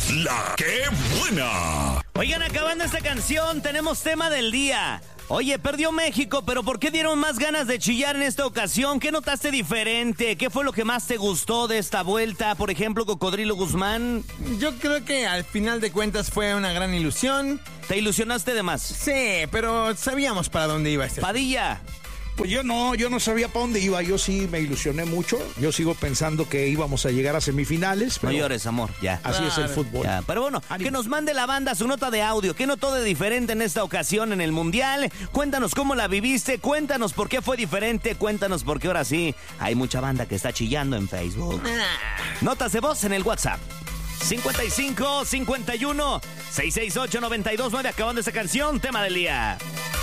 La que buena. Oigan, acabando esta canción, tenemos tema del día. Oye, perdió México, pero ¿por qué dieron más ganas de chillar en esta ocasión? ¿Qué notaste diferente? ¿Qué fue lo que más te gustó de esta vuelta? Por ejemplo, Cocodrilo Guzmán. Yo creo que al final de cuentas fue una gran ilusión. ¿Te ilusionaste de más? Sí, pero sabíamos para dónde iba este. Padilla. Pues yo no sabía para dónde iba, yo sí me ilusioné mucho, yo sigo pensando que íbamos a llegar a semifinales. Pero no llores, amor, ya. Así es el fútbol. Ya, pero bueno, que nos mande la banda su nota de audio. ¿Qué notó de diferente en esta ocasión en el Mundial? Cuéntanos cómo la viviste, cuéntanos por qué fue diferente, cuéntanos por qué ahora sí hay mucha banda que está chillando en Facebook. Notas de voz en el WhatsApp. 55 51 668 929, acabando esta canción, tema del día.